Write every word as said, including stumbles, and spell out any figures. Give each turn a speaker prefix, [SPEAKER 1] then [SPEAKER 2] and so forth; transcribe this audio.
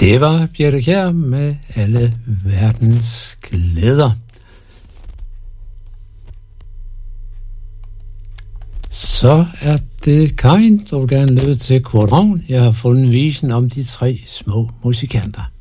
[SPEAKER 1] Det var Birthe Kjær med Alle verdens glæder. Så er det Karin, der vil gerne lytte til Kurt Ravn. Jeg har fundet visen om de tre små musikanter.